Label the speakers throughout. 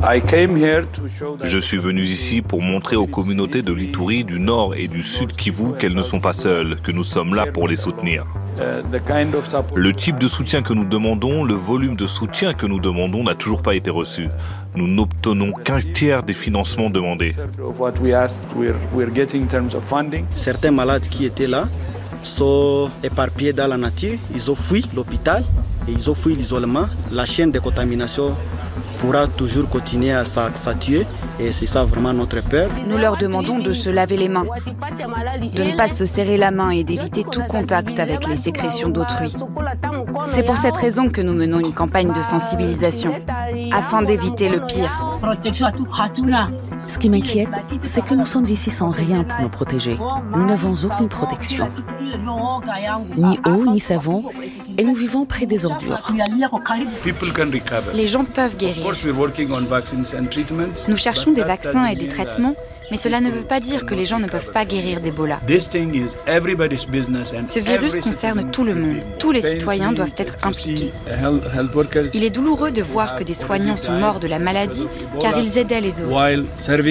Speaker 1: Je suis venu ici pour montrer aux communautés de l'Ituri, du Nord et du Sud Kivu qu'elles ne sont pas seules, que nous sommes là pour les soutenir. Le type de soutien que nous demandons, le volume de soutien que nous demandons n'a toujours pas été reçu. Nous n'obtenons qu'un tiers des financements demandés.
Speaker 2: Certains malades qui étaient là sont éparpillés dans la nature. Ils ont fui l'hôpital et ils ont fui l'isolement. La chaîne de contamination pourra toujours continuer à s'attuer et c'est ça vraiment notre peur.
Speaker 3: Nous leur demandons de se laver les mains, de ne pas se serrer la main et d'éviter tout contact avec les sécrétions d'autrui. C'est pour cette raison que nous menons une campagne de sensibilisation, afin d'éviter le pire.
Speaker 4: Ce qui m'inquiète, c'est que nous sommes ici sans rien pour nous protéger. Nous n'avons aucune protection. Ni eau, ni savon, et nous vivons près des ordures.
Speaker 3: Les gens peuvent guérir. Nous cherchons des vaccins et des traitements, mais cela ne veut pas dire que les gens ne peuvent pas guérir d'Ebola. Ce virus concerne tout le monde. Tous les citoyens doivent être impliqués. Il est douloureux de voir que des soignants sont morts de la maladie car ils aidaient les autres.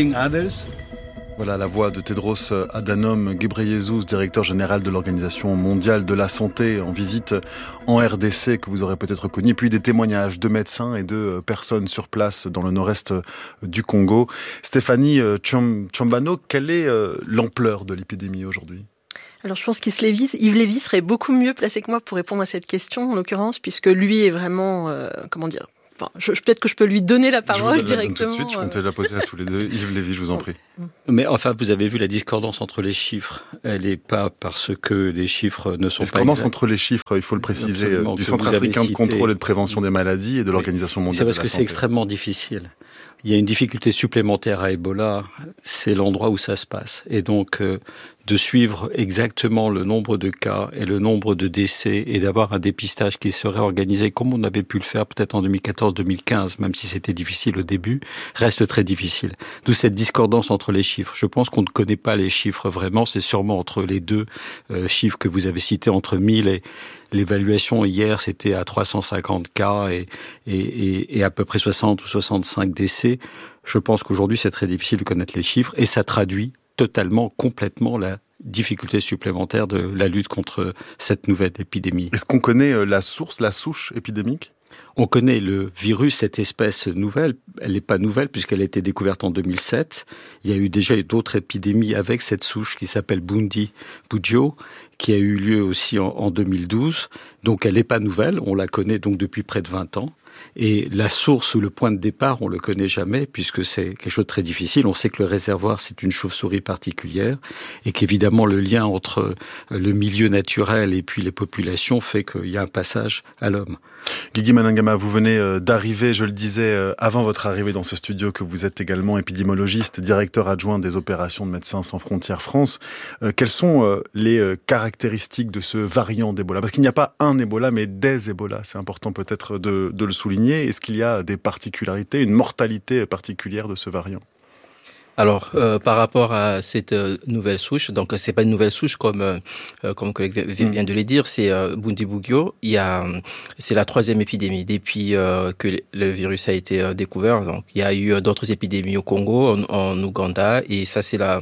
Speaker 5: Voilà la voix de Tedros Adhanom Ghebreyesus, directeur général de l'Organisation mondiale de la santé, en visite en RDC, que vous aurez peut-être connu. Puis des témoignages de médecins et de personnes sur place dans le nord-est du Congo. Stéphanie Tchambano, quelle est l'ampleur de l'épidémie aujourd'hui ?
Speaker 6: Alors je pense qu'Yves Lévy serait beaucoup mieux placé que moi pour répondre à cette question, en l'occurrence, puisque lui est vraiment, Enfin, peut-être que je peux lui donner la parole directement.
Speaker 5: Tout de suite, je comptais la poser à tous les deux. Yves Lévy, je vous en prie.
Speaker 7: Mais enfin, vous avez vu la discordance entre les chiffres. Elle n'est pas parce que les chiffres ne sont pas exacts.
Speaker 5: Discordance entre les chiffres, il faut le préciser, absolument, du Centre africain de contrôle et de prévention des maladies et de l'Organisation mondiale de la santé.
Speaker 7: C'est parce que c'est extrêmement difficile. Il y a une difficulté supplémentaire à Ebola, c'est l'endroit où ça se passe. Et donc, de suivre exactement le nombre de cas et le nombre de décès et d'avoir un dépistage qui serait organisé comme on avait pu le faire peut-être en 2014-2015, même si c'était difficile au début, reste très difficile. D'où cette discordance entre les chiffres. Je pense qu'on ne connaît pas les chiffres vraiment, c'est sûrement entre les deux chiffres que vous avez cités, entre 1000 et l'évaluation hier, c'était à 350 cas et à peu près 60 ou 65 décès. Je pense qu'aujourd'hui, c'est très difficile de connaître les chiffres et ça traduit totalement, complètement la difficulté supplémentaire de la lutte contre cette nouvelle épidémie.
Speaker 5: Est-ce qu'on connaît la souche épidémique ?
Speaker 7: On connaît le virus, cette espèce nouvelle. Elle n'est pas nouvelle puisqu'elle a été découverte en 2007. Il y a eu déjà d'autres épidémies avec cette souche qui s'appelle Bundibugyo, qui a eu lieu aussi en 2012. Donc elle n'est pas nouvelle, on la connaît donc depuis près de 20 ans. Et la source ou le point de départ, on le connaît jamais puisque c'est quelque chose de très difficile. On sait que le réservoir, c'est une chauve-souris particulière et qu'évidemment le lien entre le milieu naturel et puis les populations fait qu'il y a un passage à l'homme.
Speaker 5: Guigui Manangama, vous venez d'arriver, je le disais avant votre arrivée dans ce studio, que vous êtes également épidémiologiste, directeur adjoint des opérations de Médecins sans frontières France. Quelles sont les caractéristiques de ce variant d'Ebola ? Parce qu'il n'y a pas un Ebola, mais des Ebola. C'est important peut-être de le souligner. Est-ce qu'il y a des particularités, une mortalité particulière de ce variant ?
Speaker 8: Alors, par rapport à cette nouvelle souche, donc c'est pas une nouvelle souche comme mon collègue vient de le dire, c'est Bundibugyo. C'est la 3e épidémie depuis que le virus a été découvert. Donc, il y a eu d'autres épidémies au Congo, en Ouganda, et ça c'est la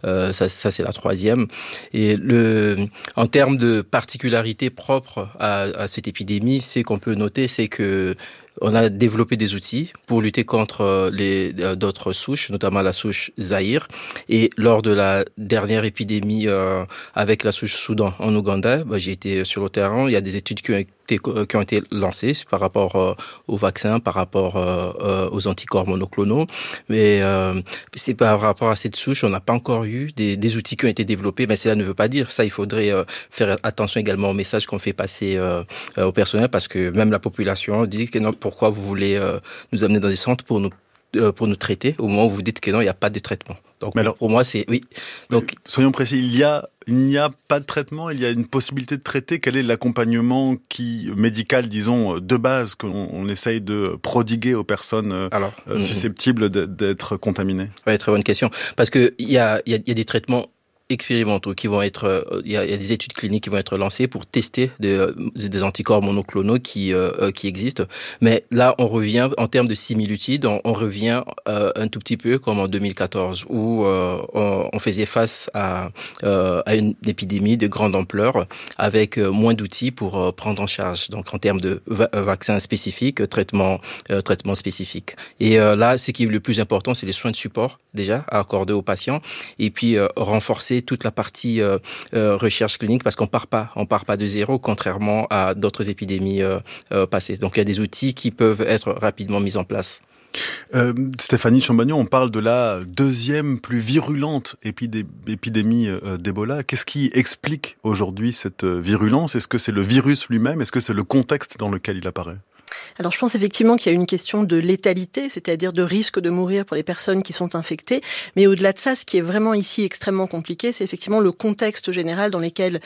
Speaker 8: 3e. Et en termes de particularité propre à cette épidémie, c'est qu'on peut noter, c'est que on a développé des outils pour lutter contre d'autres souches, notamment la souche Zaïre. Et lors de la dernière épidémie avec la souche Soudan en Ouganda, j'ai été sur le terrain. Il y a des études qui ont été lancées par rapport aux vaccins, par rapport aux anticorps monoclonaux. Mais c'est par rapport à cette souche, on n'a pas encore eu des outils qui ont été développés. Mais cela ne veut pas dire ça. Il faudrait faire attention également au message qu'on fait passer au personnel, parce que même la population dit que non, pourquoi vous voulez nous amener dans des centres pour nous traiter au moment où vous dites que non, il n'y a pas de traitement. Donc, alors, pour moi, c'est oui. Donc,
Speaker 5: soyons précis, il n'y a pas de traitement, il y a une possibilité de traiter. Quel est l'accompagnement médical, disons, de base qu'on essaye de prodiguer aux personnes susceptibles d'être contaminées ?
Speaker 8: Ouais, très bonne question. Parce que il y a des traitements expérimentaux qui vont être, il y a des études cliniques qui vont être lancées pour tester des anticorps monoclonaux qui existent. Mais là, on revient, en termes de similitude, on revient un tout petit peu comme en 2014, où on faisait face à une épidémie de grande ampleur, avec moins d'outils pour prendre en charge. Donc, en termes de vaccins spécifiques, traitements spécifiques. Et là, ce qui est le plus important, c'est les soins de support, déjà, à accorder aux patients, et puis renforcer toute la partie recherche clinique, parce qu'on part pas de zéro, contrairement à d'autres épidémies passées. Donc il y a des outils qui peuvent être rapidement mis en place.
Speaker 5: Stéphanie Chambagnon, on parle de la deuxième plus virulente épidémie d'Ebola. Qu'est-ce qui explique aujourd'hui cette virulence ? Est-ce que c'est le virus lui-même ? Est-ce que c'est le contexte dans lequel il apparaît ?
Speaker 6: Alors je pense effectivement qu'il y a une question de létalité, c'est-à-dire de risque de mourir pour les personnes qui sont infectées. Mais au-delà de ça, ce qui est vraiment ici extrêmement compliqué, c'est effectivement le contexte général dans lequel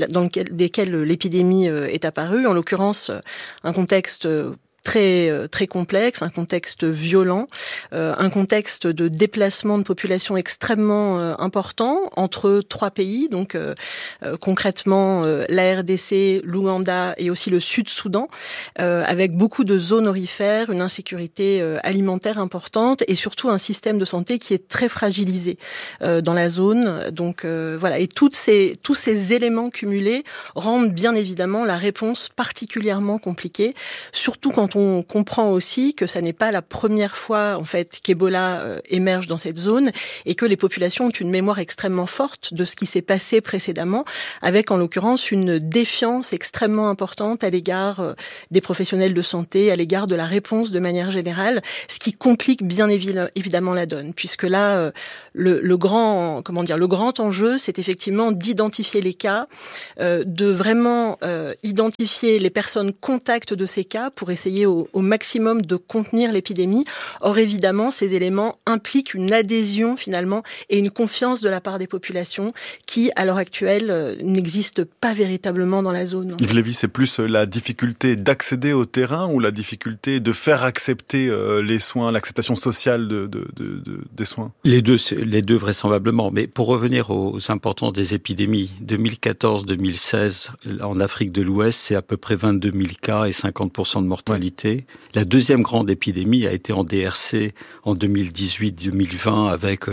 Speaker 6: l'épidémie est apparue. En l'occurrence, un contexte très complexe, un contexte violent, un contexte de déplacement de population extrêmement important entre 3 pays, donc concrètement la RDC, l'Ouganda et aussi le Sud-Soudan, avec beaucoup de zones aurifères, une insécurité alimentaire importante et surtout un système de santé qui est très fragilisé dans la zone. Donc voilà, et tous ces éléments cumulés rendent bien évidemment la réponse particulièrement compliquée, surtout quand on comprend aussi que ça n'est pas la première fois en fait qu'Ebola émerge dans cette zone et que les populations ont une mémoire extrêmement forte de ce qui s'est passé précédemment, avec en l'occurrence une défiance extrêmement importante à l'égard des professionnels de santé, à l'égard de la réponse de manière générale, ce qui complique bien évidemment la donne, puisque là le grand enjeu, c'est effectivement d'identifier les cas, de vraiment identifier les personnes contacts de ces cas pour essayer au maximum de contenir l'épidémie. Or, évidemment, ces éléments impliquent une adhésion, finalement, et une confiance de la part des populations qui, à l'heure actuelle, n'existent pas véritablement dans la zone.
Speaker 5: Yves Lévy, c'est plus la difficulté d'accéder au terrain ou la difficulté de faire accepter les soins, l'acceptation sociale des soins ?
Speaker 7: Les deux vraisemblablement. Mais pour revenir aux importances des épidémies, 2014-2016, en Afrique de l'Ouest, c'est à peu près 22 000 cas et 50% de mortalité. Ouais. La deuxième grande épidémie a été en DRC en 2018-2020 avec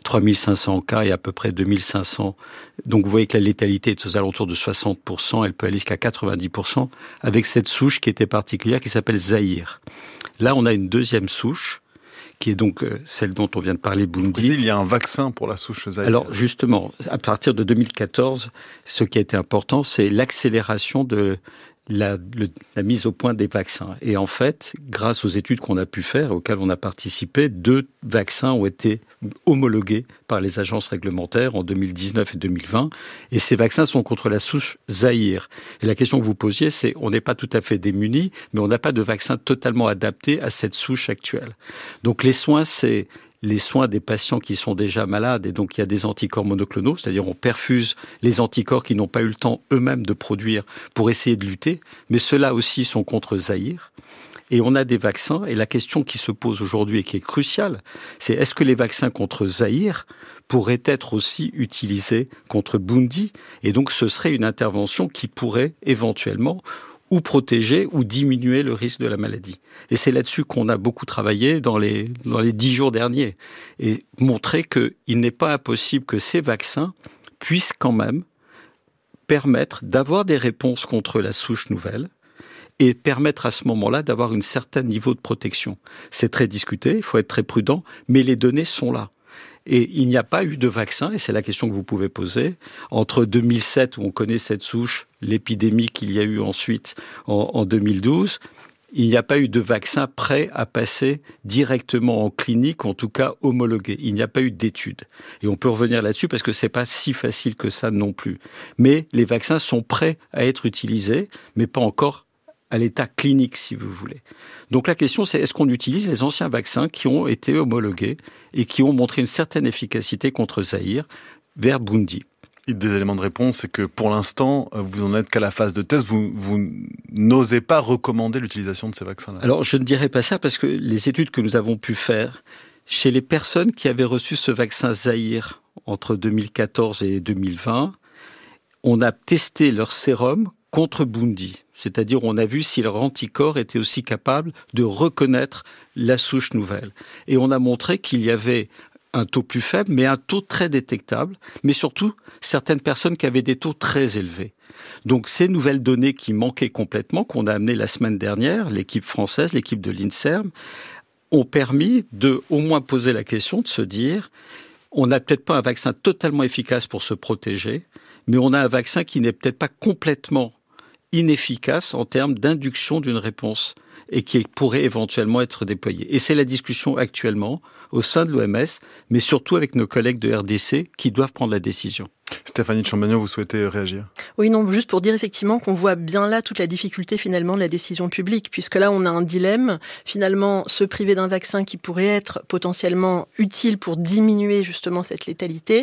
Speaker 7: 3500 cas et à peu près 2500. Donc vous voyez que la létalité est aux alentours de 60%, elle peut aller jusqu'à 90% avec cette souche qui était particulière qui s'appelle Zaïre. Là, on a une deuxième souche qui est donc celle dont on vient de parler, Bundi.
Speaker 5: Il y a un vaccin pour la souche Zaïre.
Speaker 7: Alors justement, à partir de 2014, ce qui a été important, c'est l'accélération de la mise au point des vaccins. Et en fait, grâce aux études qu'on a pu faire, auxquelles on a participé, 2 vaccins ont été homologués par les agences réglementaires en 2019 et 2020. Et ces vaccins sont contre la souche Zaïre. Et la question que vous posiez, c'est on n'est pas tout à fait démunis, mais on n'a pas de vaccin totalement adapté à cette souche actuelle. Donc les soins, c'est les soins des patients qui sont déjà malades, et donc il y a des anticorps monoclonaux, c'est-à-dire on perfuse les anticorps qui n'ont pas eu le temps eux-mêmes de produire pour essayer de lutter, mais ceux-là aussi sont contre Zaïre. Et on a des vaccins, et la question qui se pose aujourd'hui et qui est cruciale, c'est est-ce que les vaccins contre Zaïre pourraient être aussi utilisés contre Bundi ? Et donc ce serait une intervention qui pourrait éventuellement ou protéger ou diminuer le risque de la maladie. Et c'est là-dessus qu'on a beaucoup travaillé dans les 10 jours derniers. Et montrer qu'il n'est pas impossible que ces vaccins puissent quand même permettre d'avoir des réponses contre la souche nouvelle et permettre à ce moment-là d'avoir un certain niveau de protection. C'est très discuté, il faut être très prudent, mais les données sont là. Et il n'y a pas eu de vaccin, et c'est la question que vous pouvez poser, entre 2007, où on connaît cette souche, l'épidémie qu'il y a eu ensuite en 2012, il n'y a pas eu de vaccin prêt à passer directement en clinique, en tout cas homologué. Il n'y a pas eu d'études. Et on peut revenir là-dessus parce que c'est pas si facile que ça non plus. Mais les vaccins sont prêts à être utilisés, mais pas encore à l'état clinique, si vous voulez. Donc la question, c'est est-ce qu'on utilise les anciens vaccins qui ont été homologués et qui ont montré une certaine efficacité contre Zaïre vers Bundi ?
Speaker 5: Des éléments de réponse, c'est que pour l'instant, vous n'en êtes qu'à la phase de test, vous n'osez pas recommander l'utilisation de ces vaccins-là.
Speaker 7: Alors je ne dirais pas ça parce que les études que nous avons pu faire chez les personnes qui avaient reçu ce vaccin Zaïre entre 2014 et 2020, on a testé leur sérum contre Bundi. C'est-à-dire, on a vu si leurs anticorps étaient aussi capables de reconnaître la souche nouvelle. Et on a montré qu'il y avait un taux plus faible, mais un taux très détectable, mais surtout certaines personnes qui avaient des taux très élevés. Donc ces nouvelles données qui manquaient complètement, qu'on a amenées la semaine dernière, l'équipe française, l'équipe de l'INSERM, ont permis de au moins poser la question de se dire, on n'a peut-être pas un vaccin totalement efficace pour se protéger, mais on a un vaccin qui n'est peut-être pas complètement inefficace en termes d'induction d'une réponse et qui pourrait éventuellement être déployé. Et c'est la discussion actuellement au sein de l'OMS, mais surtout avec nos collègues de RDC qui doivent prendre la décision.
Speaker 5: Stéphanie Tchambagno, vous souhaitez réagir ?
Speaker 6: Oui, non, juste pour dire effectivement qu'on voit bien là toute la difficulté finalement de la décision publique, puisque là on a un dilemme, finalement se priver d'un vaccin qui pourrait être potentiellement utile pour diminuer justement cette létalité,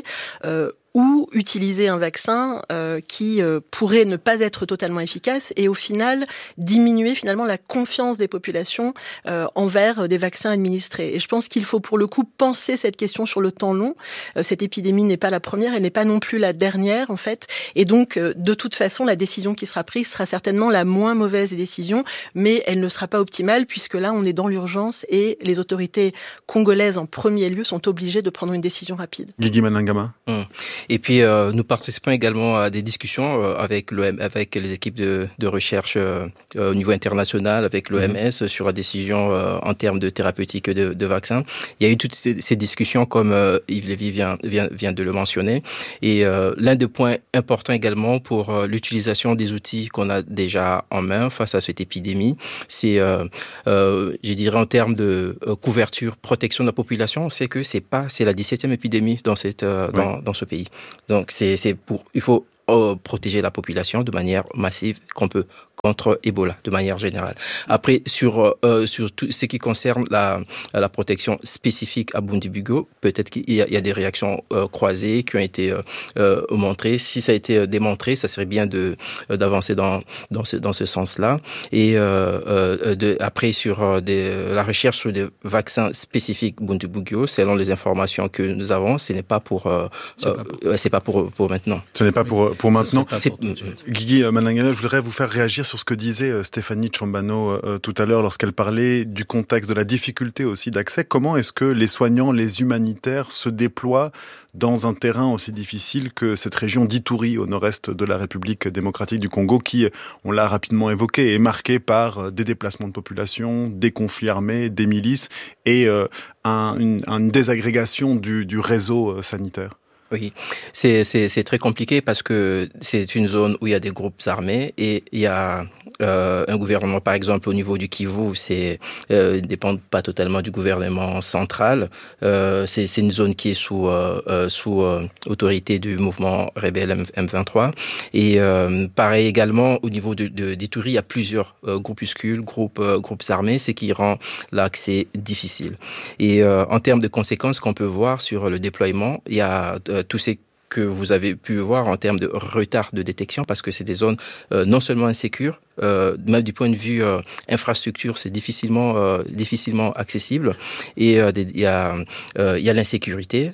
Speaker 6: ou utiliser un vaccin qui pourrait ne pas être totalement efficace et au final diminuer finalement la confiance des populations envers des vaccins administrés. Et je pense qu'il faut pour le coup penser cette question sur le temps long. Cette épidémie n'est pas la première, elle n'est pas non plus la dernière en fait. Et donc de toute façon, la décision qui sera prise sera certainement la moins mauvaise des décisions, mais elle ne sera pas optimale puisque là on est dans l'urgence et les autorités congolaises en premier lieu sont obligées de prendre une décision rapide.
Speaker 5: Guigui Manangama.
Speaker 8: Et puis, nous participons également à des discussions avec les équipes de recherche au niveau international, avec l'OMS, sur la décision en termes de thérapeutique de vaccins. Il y a eu toutes ces discussions, comme Yves Lévy vient de le mentionner. Et l'un des points importants également pour l'utilisation des outils qu'on a déjà en main face à cette épidémie, c'est, je dirais, en termes de couverture, protection de la population, on sait que c'est la 17e épidémie dans dans ce pays. Donc il faut protéger la population de manière massive qu'on peut contre Ebola de manière générale. Après sur tout ce qui concerne la protection spécifique à Bundibugyo, peut-être qu'il y a des réactions croisées qui ont été montrées. Si ça a été démontré, ça serait bien d'avancer dans ce sens-là. Et après sur la recherche sur des vaccins spécifiques Bundibugyo, selon les informations que nous avons, ce n'est pas pour c'est pas pour maintenant.
Speaker 5: Ce n'est pas pour maintenant. Guigui Manangama, je voudrais vous faire réagir sur ce que disait Stéphanie Tchambagno tout à l'heure lorsqu'elle parlait du contexte, de la difficulté aussi d'accès. Comment est-ce que les soignants, les humanitaires se déploient dans un terrain aussi difficile que cette région d'Ituri au nord-est de la République démocratique du Congo qui, on l'a rapidement évoqué, est marquée par des déplacements de population, des conflits armés, des milices et une désagrégation du réseau sanitaire?
Speaker 8: Oui, c'est très compliqué parce que c'est une zone où il y a des groupes armés et il y a un gouvernement, par exemple au niveau du Kivu, ne dépend pas totalement du gouvernement central. C'est une zone qui est sous autorité du mouvement rebelle M23 et pareil également au niveau d'Ituri, il y a plusieurs groupuscules, groupes armés, ce qui rend l'accès difficile. Et en termes de conséquences qu'on peut voir sur le déploiement, il y a tout ce que vous avez pu voir en termes de retard de détection, parce que c'est des zones non seulement insécures, même du point de vue infrastructure, c'est difficilement accessible, et il y a l'insécurité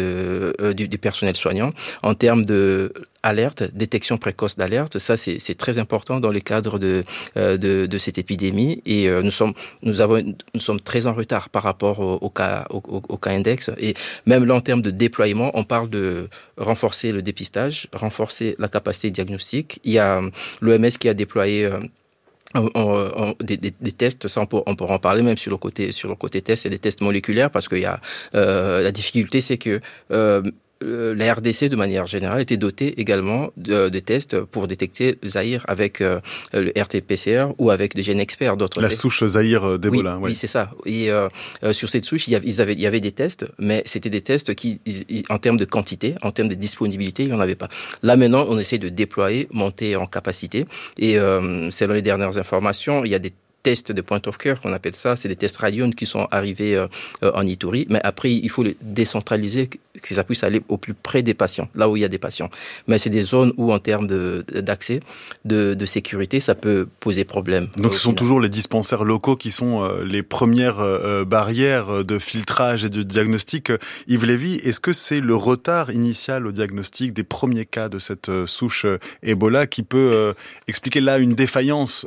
Speaker 8: du personnel soignant. En termes de alerte, détection précoce d'alerte, ça c'est très important dans le cadre de cette épidémie, et nous sommes très en retard par rapport au cas index, et même là en termes de déploiement, on parle de renforcer le dépistage, renforcer la capacité diagnostique. Il y a l'OMS qui a déployé des tests, ça on pourra en parler même sur le côté test, c'est des tests moléculaires, parce qu'il y a la difficulté, c'est que la RDC, de manière générale, était dotée également de tests pour détecter Zaïre avec le RT-PCR ou avec des gènes experts d'autres.
Speaker 5: La souche Zaïre d'Ebola,
Speaker 8: oui, c'est ça. Et sur cette souche, il y avait des tests, mais c'était des tests qui, en termes de quantité, en termes de disponibilité, il n'y en avait pas. Là, maintenant, on essaie de déployer, monter en capacité. Et selon les dernières informations, il y a des tests de point of care, qu'on appelle ça. C'est des tests radion qui sont arrivés en Ituri. Mais après, il faut les décentraliser, que ça puisse aller au plus près des patients, là où il y a des patients. Mais c'est des zones où, en termes d'accès, de sécurité, ça peut poser problème.
Speaker 5: Donc ce sont toujours les dispensaires locaux qui sont les premières barrières de filtrage et de diagnostic. Yves Lévy, est-ce que c'est le retard initial au diagnostic des premiers cas de cette souche Ebola qui peut expliquer là une défaillance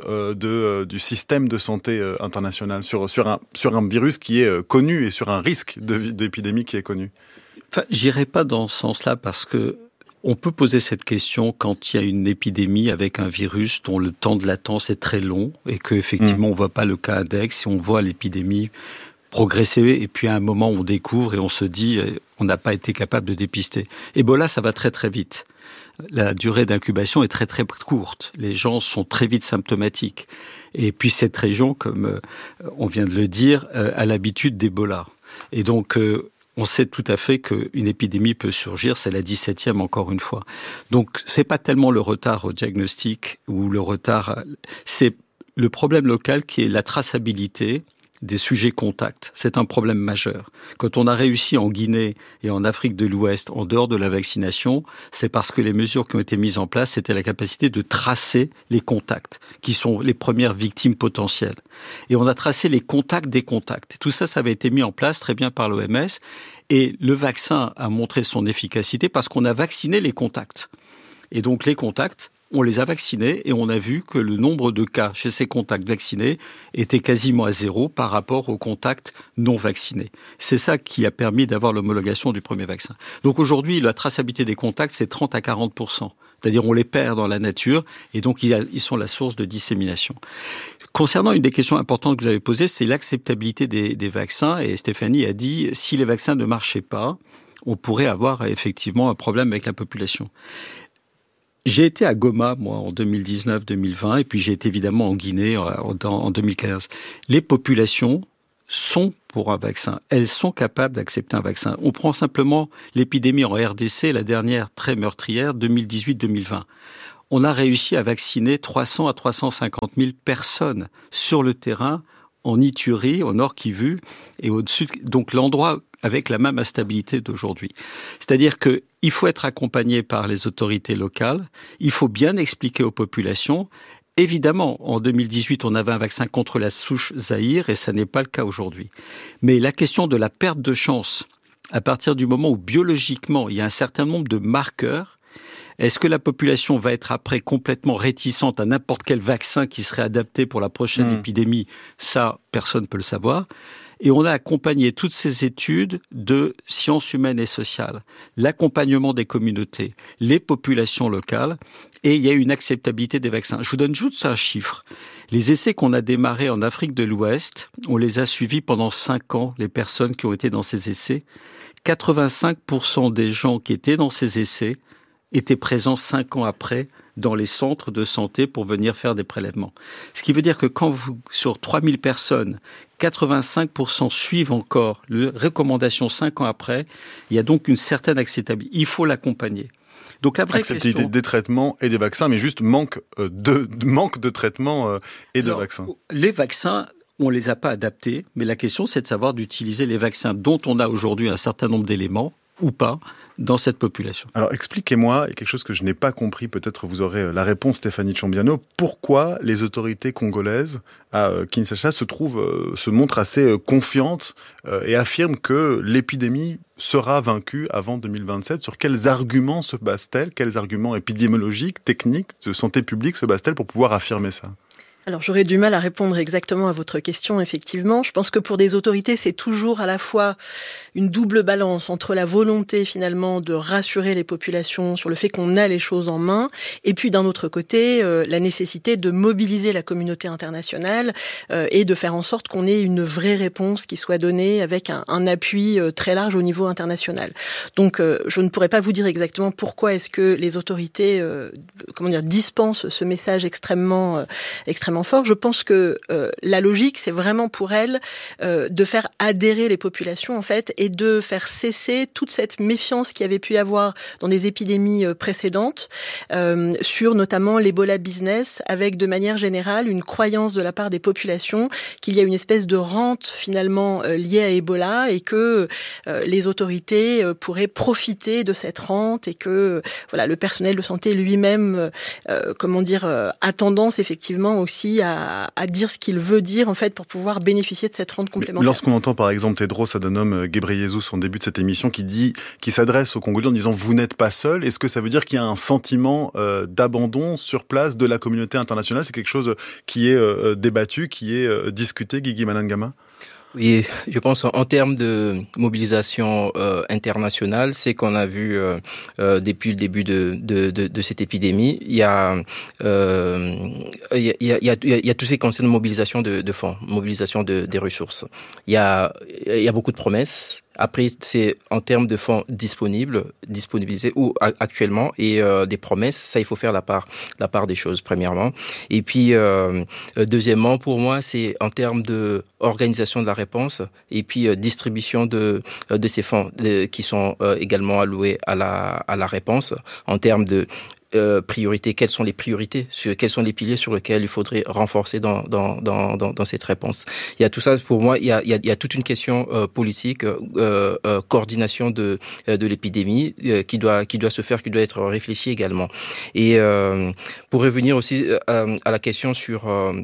Speaker 5: du système de santé international sur un virus qui est connu et sur un risque d'épidémie qui est connu?
Speaker 7: Enfin, j'irai pas dans ce sens-là parce que on peut poser cette question quand il y a une épidémie avec un virus dont le temps de latence est très long et qu'effectivement on voit pas le cas index, si on voit l'épidémie progresser et puis à un moment on découvre et on se dit on n'a pas été capable de dépister. Ebola, ça va très très vite. La durée d'incubation est très très courte. Les gens sont très vite symptomatiques. Et puis cette région, comme on vient de le dire, a l'habitude d'Ebola. Et donc on sait tout à fait qu'une épidémie peut surgir, c'est la 17e encore une fois. Donc c'est pas tellement le retard au diagnostic ou le retard, c'est le problème local qui est la traçabilité des sujets contacts. C'est un problème majeur. Quand on a réussi en Guinée et en Afrique de l'Ouest, en dehors de la vaccination, c'est parce que les mesures qui ont été mises en place, c'était la capacité de tracer les contacts, qui sont les premières victimes potentielles. Et on a tracé les contacts des contacts. Tout ça, ça avait été mis en place très bien par l'OMS. Et le vaccin a montré son efficacité parce qu'on a vacciné les contacts. Et donc les contacts, on les a vaccinés et on a vu que le nombre de cas chez ces contacts vaccinés était quasiment à zéro par rapport aux contacts non vaccinés. C'est ça qui a permis d'avoir l'homologation du premier vaccin. Donc aujourd'hui, la traçabilité des contacts, c'est 30 à 40%. C'est-à-dire on les perd dans la nature et donc ils sont la source de dissémination. Concernant une des questions importantes que vous avez posées, c'est l'acceptabilité des vaccins. Et Stéphanie a dit, si les vaccins ne marchaient pas, on pourrait avoir effectivement un problème avec la population. J'ai été à Goma, moi, en 2019-2020, et puis j'ai été évidemment en Guinée en 2015. Les populations sont pour un vaccin. Elles sont capables d'accepter un vaccin. On prend simplement l'épidémie en RDC, la dernière très meurtrière, 2018-2020. On a réussi à vacciner 300 à 350 000 personnes sur le terrain, en Ituri, au Nord Kivu, et au-dessus, donc l'endroit avec la même instabilité d'aujourd'hui. C'est-à-dire qu'il faut être accompagné par les autorités locales, il faut bien expliquer aux populations. Évidemment, en 2018, on avait un vaccin contre la souche Zaïre, et ça n'est pas le cas aujourd'hui. Mais la question de la perte de chance, à partir du moment où biologiquement, il y a un certain nombre de marqueurs, est-ce que la population va être après complètement réticente à n'importe quel vaccin qui serait adapté pour la prochaine épidémie? Ça, personne ne peut le savoir. Et on a accompagné toutes ces études de sciences humaines et sociales, l'accompagnement des communautés, les populations locales, et il y a une acceptabilité des vaccins. Je vous donne juste un chiffre. Les essais qu'on a démarrés en Afrique de l'Ouest, on les a suivis pendant 5 ans, les personnes qui ont été dans ces essais. 85% des gens qui étaient dans ces essais étaient présents 5 ans après dans les centres de santé pour venir faire des prélèvements. Ce qui veut dire que quand sur 3000 personnes, 85% suivent encore les recommandations 5 ans après, il y a donc une certaine acceptabilité. Il faut l'accompagner. Donc la vraie
Speaker 5: acceptabilité
Speaker 7: question,
Speaker 5: des traitements et des vaccins, mais juste manque de traitements et de vaccins.
Speaker 7: Les vaccins, on les a pas adaptés, mais la question c'est de savoir d'utiliser les vaccins dont on a aujourd'hui un certain nombre d'éléments ou pas dans cette population.
Speaker 5: Alors expliquez-moi, et quelque chose que je n'ai pas compris, peut-être vous aurez la réponse Stéphanie Chambiano, pourquoi les autorités congolaises à Kinshasa se montrent assez confiantes et affirment que l'épidémie sera vaincue avant 2027. Sur quels arguments se basent-elles? Quels arguments épidémiologiques, techniques, de santé publique se basent-elles pour pouvoir affirmer ça?
Speaker 6: Alors j'aurais du mal à répondre exactement à votre question, effectivement. Je pense que pour des autorités, c'est toujours à la fois une double balance entre la volonté finalement de rassurer les populations sur le fait qu'on a les choses en main, et puis d'un autre côté, la nécessité de mobiliser la communauté internationale et de faire en sorte qu'on ait une vraie réponse qui soit donnée avec un appui très large au niveau international. Donc je ne pourrais pas vous dire exactement pourquoi est-ce que les autorités dispensent ce message extrêmement extrêmement fort. Je pense que la logique, c'est vraiment pour elle de faire adhérer les populations en fait et de faire cesser toute cette méfiance qu'il y avait pu y avoir dans des épidémies précédentes sur notamment l'Ebola business, avec de manière générale une croyance de la part des populations qu'il y a une espèce de rente finalement liée à Ebola et que les autorités pourraient profiter de cette rente et que voilà, le personnel de santé lui-même a tendance effectivement aussi à dire ce qu'il veut dire en fait pour pouvoir bénéficier de cette rente complémentaire.
Speaker 5: Mais lorsqu'on entend par exemple Tedros Adhanom Ghebreyesus en début de cette émission qui s'adresse aux Congolais en disant vous n'êtes pas seul, est-ce que ça veut dire qu'il y a un sentiment d'abandon sur place de la communauté internationale? C'est quelque chose qui est débattu, qui est discuté, Guigui Malangama?
Speaker 8: Oui, je pense en termes de mobilisation internationale, c'est qu'on a vu depuis le début de cette épidémie, il y a tout ce qui concerne mobilisation de fonds, mobilisation des ressources. Il y a beaucoup de promesses. Après, c'est en termes de fonds disponibilisés ou actuellement et des promesses, ça il faut faire la part des choses premièrement. Et puis deuxièmement, pour moi, c'est en termes de organisation de la réponse et puis distribution de ces fonds qui sont également alloués à la réponse en termes de priorités, quelles sont les priorités, quels sont les piliers sur lesquels il faudrait renforcer dans cette réponse. Il y a tout ça, pour moi, il y a toute une question politique, coordination de l'épidémie qui doit se faire, qui doit être réfléchie également. Et pour revenir aussi à la question sur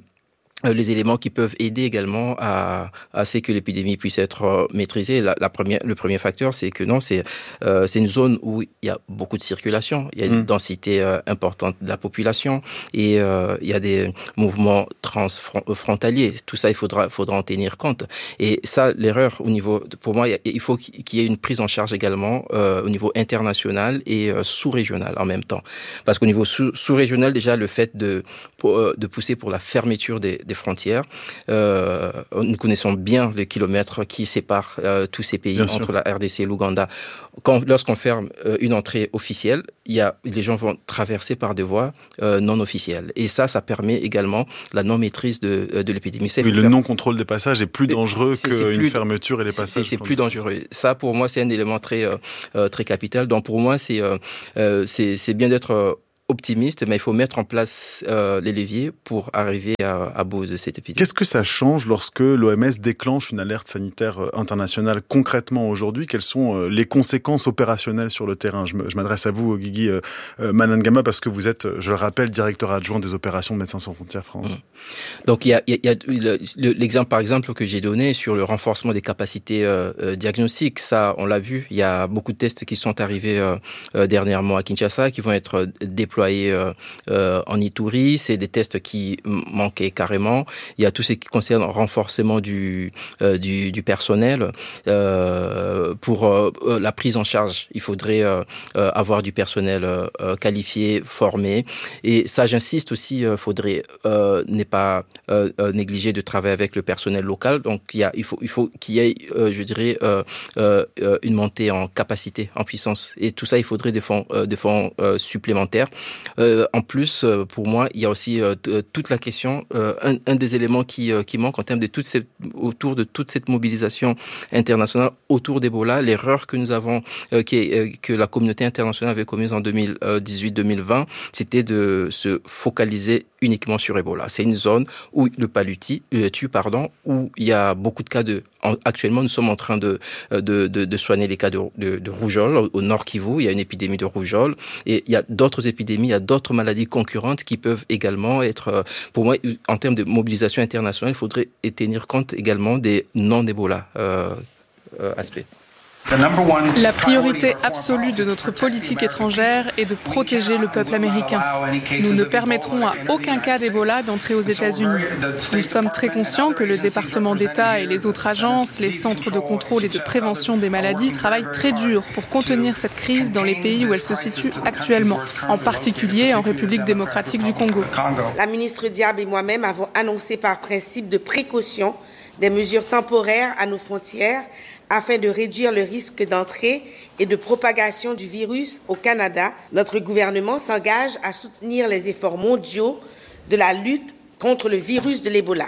Speaker 8: les éléments qui peuvent aider également à ce que l'épidémie puisse être maîtrisée. Le premier facteur, c'est que c'est une zone où il y a beaucoup de circulation, il y a une densité importante de la population et il y a des mouvements transfrontaliers. Tout ça, il faudra en tenir compte. Et ça, l'erreur pour moi, il faut qu'il y ait une prise en charge également au niveau international et sous-régional en même temps. Parce qu'au niveau sous-régional, déjà, le fait de pousser pour la fermeture des frontières. Nous connaissons bien les kilomètres qui séparent tous ces pays entre la RDC et l'Ouganda. Lorsqu'on ferme une entrée officielle, les gens vont traverser par des voies non officielles. Et ça permet également la non-maîtrise de l'épidémie.
Speaker 5: Le non-contrôle des passages est plus dangereux qu'une fermeture et les passages.
Speaker 8: C'est plus dangereux. Ça, pour moi, c'est un élément très capital. Donc, pour moi, c'est bien d'être optimiste, mais il faut mettre en place les leviers pour arriver à bout de cette épidémie.
Speaker 5: Qu'est-ce que ça change lorsque l'OMS déclenche une alerte sanitaire internationale concrètement aujourd'hui? Quelles sont les conséquences opérationnelles sur le terrain? Je m'adresse à vous, Guigui Malangama, parce que vous êtes, je le rappelle, directeur adjoint des opérations de Médecins sans frontières France.
Speaker 8: Donc, il y a l'exemple, par exemple, que j'ai donné sur le renforcement des capacités diagnostiques. Ça, on l'a vu. Il y a beaucoup de tests qui sont arrivés dernièrement à Kinshasa, qui vont être déployés en Ituri. C'est des tests qui manquaient carrément. Il y a tout ce qui concerne le renforcement du personnel. Pour la prise en charge, il faudrait avoir du personnel qualifié, formé. Et ça, j'insiste aussi, faudrait ne pas négliger de travailler avec le personnel local. Donc, il faut qu'il y ait, je dirais, une montée en capacité, en puissance. Et tout ça, il faudrait des fonds supplémentaires. En plus, pour moi, il y a aussi toute la question, un des éléments qui manque en termes de autour de toute cette mobilisation internationale autour d'Ebola, l'erreur que nous avons, que la communauté internationale avait commise en 2018-2020, c'était de se focaliser uniquement sur Ebola. C'est une zone où le palu tue, où il y a beaucoup de cas actuellement, nous sommes en train de soigner les cas de rougeole au Nord Kivu. Il y a une épidémie de rougeole et il y a d'autres épidémies, il y a d'autres maladies concurrentes qui peuvent également être, pour moi, en termes de mobilisation internationale, il faudrait tenir compte également des non-Ebola aspects.
Speaker 9: La priorité absolue de notre politique étrangère est de protéger le peuple américain. Nous ne permettrons à aucun cas d'Ebola d'entrer aux États-Unis. Nous sommes très conscients que le département d'État et les autres agences, les centres de contrôle et de prévention des maladies travaillent très dur pour contenir cette crise dans les pays où elle se situe actuellement, en particulier en République démocratique du Congo.
Speaker 10: La ministre Diab et moi-même avons annoncé par principe de précaution des mesures temporaires à nos frontières afin de réduire le risque d'entrée et de propagation du virus au Canada. Notre gouvernement s'engage à soutenir les efforts mondiaux de la lutte contre le virus de l'Ebola.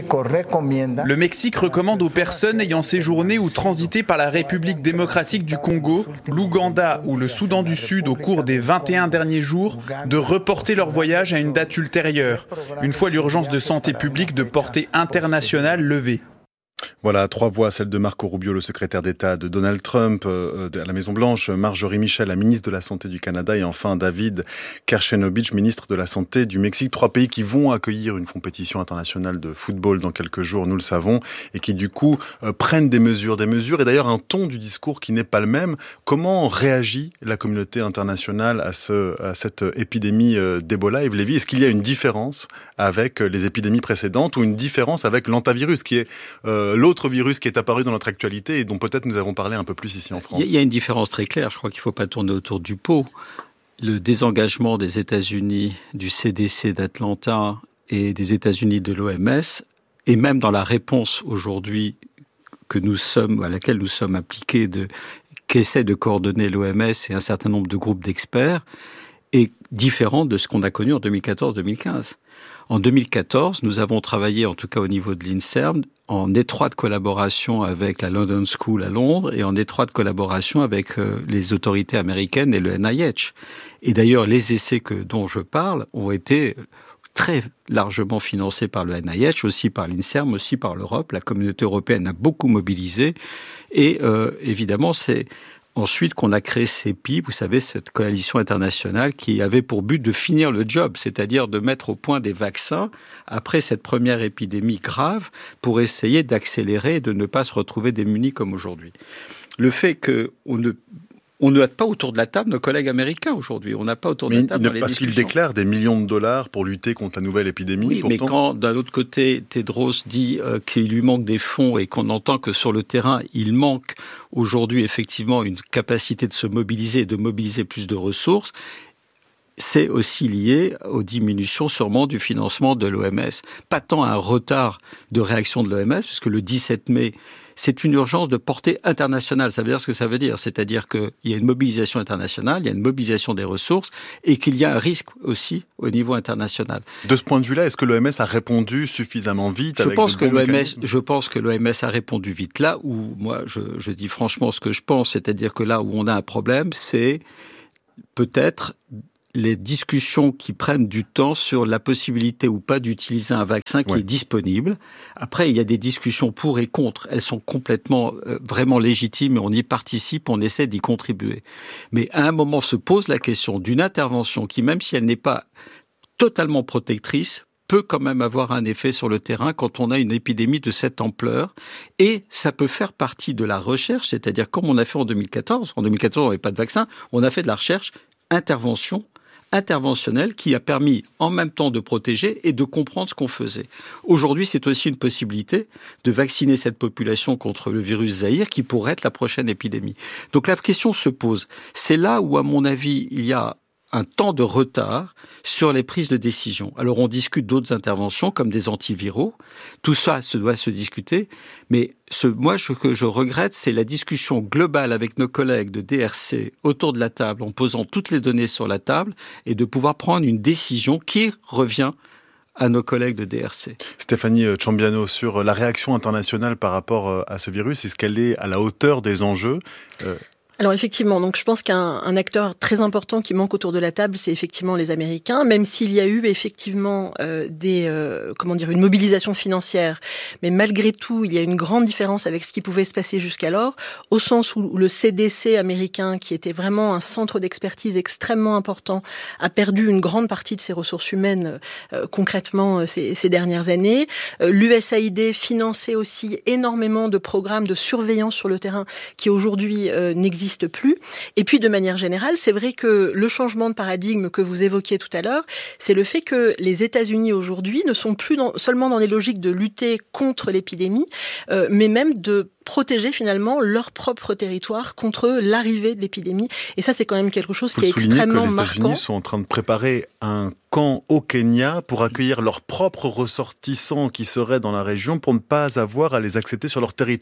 Speaker 11: Le Mexique recommande aux personnes ayant séjourné ou transité par la République démocratique du Congo, l'Ouganda ou le Soudan du Sud au cours des 21 derniers jours de reporter leur voyage à une date ultérieure, une fois l'urgence de santé publique de portée internationale levée.
Speaker 5: Voilà, 3 voix, celle de Marco Rubio, le secrétaire d'État de Donald Trump à la Maison-Blanche, Marjorie Michel, la ministre de la Santé du Canada, et enfin David Kershenovich, ministre de la Santé du Mexique. 3 pays qui vont accueillir une compétition internationale de football dans quelques jours, nous le savons, et qui du coup prennent des mesures, et d'ailleurs un ton du discours qui n'est pas le même. Comment réagit la communauté internationale à cette épidémie d'Ebola, Yves Lévy? Est-ce qu'il y a une différence avec les épidémies précédentes ou une différence avec l'antavirus, qui est l'autre virus qui est apparu dans notre actualité et dont peut-être nous avons parlé un peu plus ici en France?
Speaker 7: Il y a une différence très claire, je crois qu'il ne faut pas tourner autour du pot. Le désengagement des États-Unis, du CDC d'Atlanta et des États-Unis de l'OMS, et même dans la réponse aujourd'hui à laquelle nous sommes appliqués, qu'essaie de coordonner l'OMS et un certain nombre de groupes d'experts, est différent de ce qu'on a connu en 2014-2015. En 2014, nous avons travaillé, en tout cas au niveau de l'INSERM, en étroite collaboration avec la London School à Londres et en étroite collaboration avec les autorités américaines et le NIH. Et d'ailleurs, les essais dont je parle ont été très largement financés par le NIH, aussi par l'INSERM, aussi par l'Europe. La communauté européenne a beaucoup mobilisé. Et évidemment, c'est ensuite qu'on a créé CEPI, vous savez, cette coalition internationale qui avait pour but de finir le job, c'est-à-dire de mettre au point des vaccins après cette première épidémie grave pour essayer d'accélérer et de ne pas se retrouver démunis comme aujourd'hui. Le fait qu'on n'a pas autour de la table nos collègues américains aujourd'hui. On n'a pas autour de la table dans les discussions.
Speaker 5: Parce qu'ils déclarent des millions de dollars pour lutter contre la nouvelle épidémie.
Speaker 7: Oui,
Speaker 5: pourtant...
Speaker 7: mais quand d'un autre côté, Tedros dit qu'il lui manque des fonds et qu'on entend que sur le terrain, il manque aujourd'hui effectivement une capacité de se mobiliser et de mobiliser plus de ressources, c'est aussi lié aux diminutions sûrement du financement de l'OMS. Pas tant à un retard de réaction de l'OMS, puisque le 17 mai, c'est une urgence de portée internationale. Ça veut dire ce que ça veut dire. C'est-à-dire qu'il y a une mobilisation internationale, il y a une mobilisation des ressources et qu'il y a un risque aussi au niveau international.
Speaker 5: De ce point de vue-là, est-ce que l'OMS a répondu suffisamment vite
Speaker 7: Je pense que l'OMS a répondu vite. Là où, moi, je dis franchement ce que je pense, c'est-à-dire que là où on a un problème, c'est peut-être les discussions qui prennent du temps sur la possibilité ou pas d'utiliser un vaccin qui est disponible. Après, il y a des discussions pour et contre. Elles sont complètement, vraiment légitimes et on y participe, on essaie d'y contribuer. Mais à un moment se pose la question d'une intervention qui, même si elle n'est pas totalement protectrice, peut quand même avoir un effet sur le terrain quand on a une épidémie de cette ampleur. Et ça peut faire partie de la recherche, c'est-à-dire comme on a fait en 2014. En 2014, on n'avait pas de vaccin. On a fait de la recherche interventionnelle qui a permis en même temps de protéger et de comprendre ce qu'on faisait. Aujourd'hui, c'est aussi une possibilité de vacciner cette population contre le virus Zaïre qui pourrait être la prochaine épidémie. Donc la question se pose. C'est là où, à mon avis, il y a un temps de retard sur les prises de décision. Alors on discute d'autres interventions comme des antiviraux. Tout ça doit se discuter. Mais ce que je regrette, c'est la discussion globale avec nos collègues de DRC autour de la table, en posant toutes les données sur la table et de pouvoir prendre une décision qui revient à nos collègues de DRC.
Speaker 5: Stéphanie Ciambiano, sur la réaction internationale par rapport à ce virus, est-ce qu'elle est à la hauteur des enjeux ?
Speaker 6: Alors effectivement, donc je pense qu'un acteur très important qui manque autour de la table, c'est effectivement les Américains, même s'il y a eu effectivement une mobilisation financière, mais malgré tout, il y a une grande différence avec ce qui pouvait se passer jusqu'alors, au sens où le CDC américain, qui était vraiment un centre d'expertise extrêmement important, a perdu une grande partie de ses ressources humaines concrètement ces dernières années. L'USAID finançait aussi énormément de programmes de surveillance sur le terrain qui aujourd'hui n'existent plus. Et puis, de manière générale, c'est vrai que le changement de paradigme que vous évoquiez tout à l'heure, c'est le fait que les États-Unis aujourd'hui ne sont plus seulement dans des logiques de lutter contre l'épidémie, mais même de protéger finalement leur propre territoire contre l'arrivée de l'épidémie. Et ça, c'est quand même quelque chose qui est extrêmement marquant.
Speaker 5: Les États-Unis sont en train de préparer un camp au Kenya pour accueillir leurs propres ressortissants qui seraient dans la région pour ne pas avoir à les accepter sur leur territoire.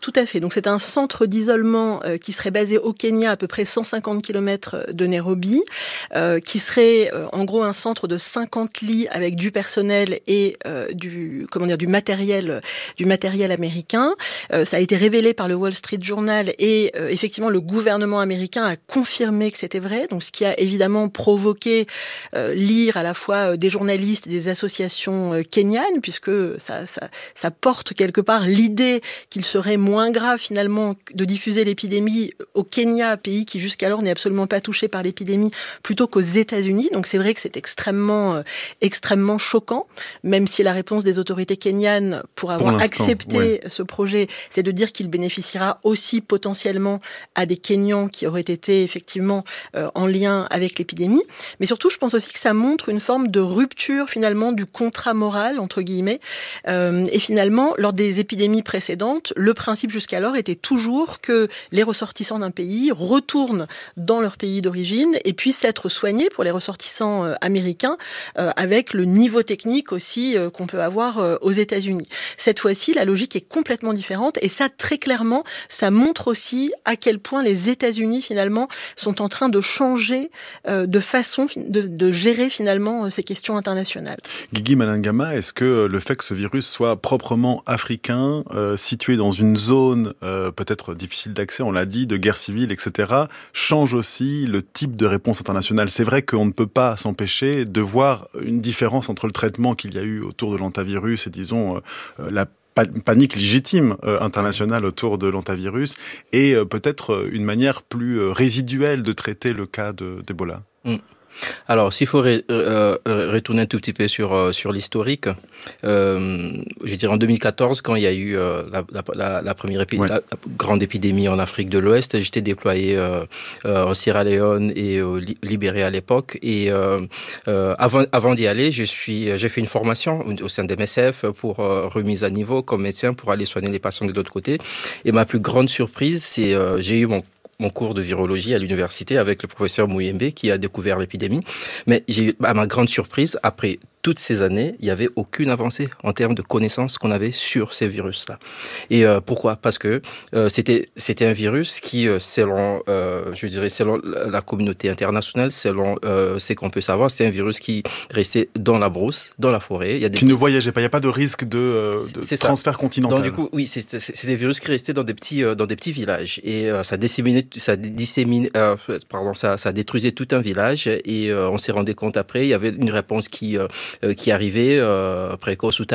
Speaker 6: Tout à fait. Donc c'est un centre d'isolement qui serait basé au Kenya, à peu près 150 km de Nairobi, qui serait en gros un centre de 50 lits avec du personnel et du matériel américain. Ça a été révélé par le Wall Street Journal et effectivement le gouvernement américain a confirmé que c'était vrai. Donc ce qui a évidemment provoqué l'ire à la fois des journalistes et des associations kenyanes, puisque ça porte quelque part l'idée qu'il serait moins grave finalement de diffuser l'épidémie au Kenya, pays qui jusqu'alors n'est absolument pas touché par l'épidémie, plutôt qu'aux États-Unis. Donc c'est vrai que c'est extrêmement choquant, même si la réponse des autorités kenyanes pour avoir accepté ce projet, c'est de dire qu'il bénéficiera aussi potentiellement à des Kenyans qui auraient été effectivement en lien avec l'épidémie. Mais surtout, je pense aussi que ça montre une forme de rupture finalement du contrat moral, entre guillemets. Et finalement, lors des épidémies précédentes, le principe jusqu'alors était toujours que les ressortissants d'un pays retournent dans leur pays d'origine et puissent être soignés pour les ressortissants américains avec le niveau technique aussi qu'on peut avoir aux États-Unis. Cette fois-ci, la logique est complètement différente et ça, très clairement, ça montre aussi à quel point les États-Unis, finalement, sont en train de changer de façon de gérer, finalement, ces questions internationales.
Speaker 5: Guigui Malangama, est-ce que le fait que ce virus soit proprement africain, situé dans une zone peut-être difficile d'accès, on l'a dit, de guerre civile, etc., change aussi le type de réponse internationale? C'est vrai qu'on ne peut pas s'empêcher de voir une différence entre le traitement qu'il y a eu autour de l'hantavirus et, disons, la panique légitime internationale autour de l'hantavirus et peut-être une manière plus résiduelle de traiter le cas d'Ebola.
Speaker 8: Alors, s'il faut retourner un tout petit peu sur l'historique, je dirais en 2014, quand il y a eu la première la grande épidémie en Afrique de l'Ouest, j'étais déployé en Sierra Leone et au Libéria à l'époque. Et avant d'y aller, j'ai fait une formation au sein de MSF pour remise à niveau comme médecin pour aller soigner les patients de l'autre côté. Et ma plus grande surprise, c'est j'ai eu mon cours de virologie à l'université avec le professeur Mouyembe qui a découvert l'épidémie. Mais j'ai eu, à ma grande surprise, après toutes ces années, il n'y avait aucune avancée en termes de connaissances qu'on avait sur ces virus-là. Et pourquoi ? Parce que c'était un virus qui, selon la communauté internationale, selon ce qu'on peut savoir, c'est un virus qui restait dans la brousse, dans la forêt.
Speaker 5: Qui ne voyageait pas, il n'y a pas de risque de transfert continental.
Speaker 8: Donc du coup, oui, c'est des virus qui restaient dans des petits villages. Et ça détruisait tout un village. Et on s'est rendu compte après, il y avait une réponse qui arrivait précoce ou